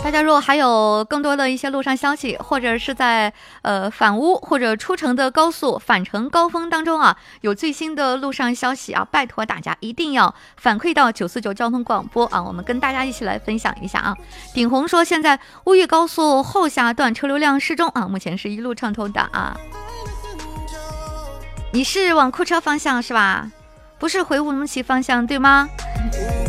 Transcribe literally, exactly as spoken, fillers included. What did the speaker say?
大家如果还有更多的一些路上消息，或者是在呃返乌或者出城的高速返程高峰当中啊，有最新的路上消息啊，拜托大家一定要反馈到九四九交通广播啊，我们跟大家一起来分享一下啊。鼎红说，现在乌豫高速后下段车流量适中啊，目前是一路畅通的啊。你是往库车方向是吧？不是回乌鲁木齐方向对吗？